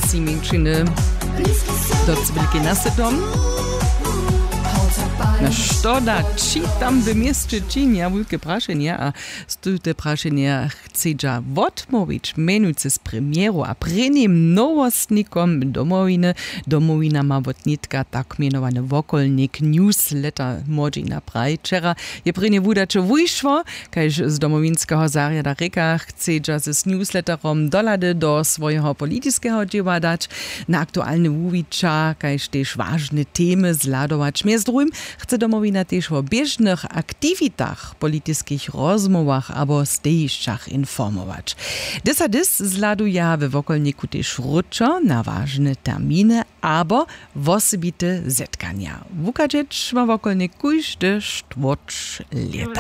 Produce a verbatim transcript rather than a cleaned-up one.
si miękczyny do cybelki nasytom. Na što da čitam w mieście Činia wielkie praszenia, a z te praszenia chcedza odmówić menujce z premieru, a prynim nowostnikom domowiny. Domowina ma wotnitka tak mianowany wokolnik newsletter Modzina Prajčera. Je prynie wudacze wyszło, kajż z domowinskiego zariada Reka chcedza z newsletterom dolady do swojego politycznego dzieła dać, na aktualne uwicza, kajż też ważne temy zladować. Między drugim chce domowina też o bieżnych aktywitach, politycznych rozmowach albo stejszczach informować. Desa dys zladuje w wokolniku też ruczo na ważne terminy albo w osobite zetkania. Wukadzieć ma wokolnik kujszdy sztwocz leta.